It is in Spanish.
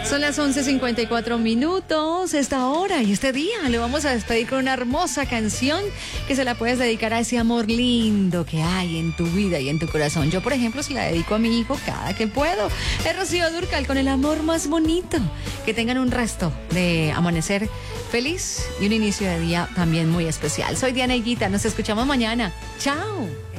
Son las 11:54. Esta hora y este día lo vamos a despedir con una hermosa canción que se la puedes dedicar a ese amor lindo que hay en tu vida y en tu corazón. Yo, por ejemplo, se la dedico a mi hijo cada que puedo. Es Rocío Dúrcal con el amor más bonito. Que tengan un resto de amanecer feliz y un inicio de día también muy especial. Soy Diana Higuita. Nos escuchamos mañana. Chao.